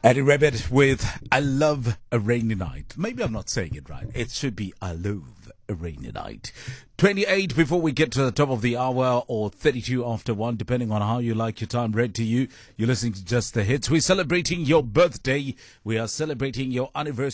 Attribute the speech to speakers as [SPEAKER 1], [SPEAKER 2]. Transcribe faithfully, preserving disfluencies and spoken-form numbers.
[SPEAKER 1] Eddie Rabbit with I Love a Rainy Night. Maybe I'm not saying it right. It should be I Love a Rainy Night. twenty-eight before we get to the top of the hour, or thirty-two after one, depending on how you like your time read to you. You're listening to Just the Hits. We're celebrating your birthday. We are celebrating your anniversary.